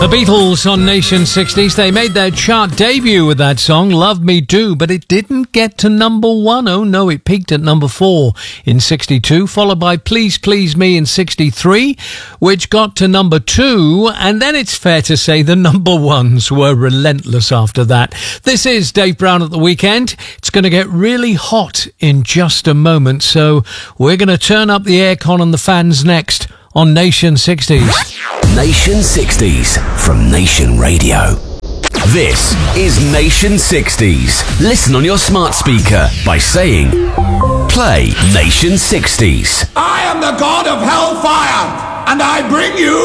The Beatles on Nation 60s. They made their chart debut with that song, Love Me Do, but it didn't get to number 1. Oh no, it peaked at number 4 in 62, followed by Please Please Me in 63, which got to number 2, and then it's fair to say the number ones were relentless after that. This is Dave Brown at the Weekend. It's going to get really hot in just a moment, so we're going to turn up the aircon and the fans next on Nation 60s. Nation 60s from Nation Radio. This is Nation 60s. Listen on your smart speaker by saying, play Nation 60s. I am the god of hellfire, and I bring you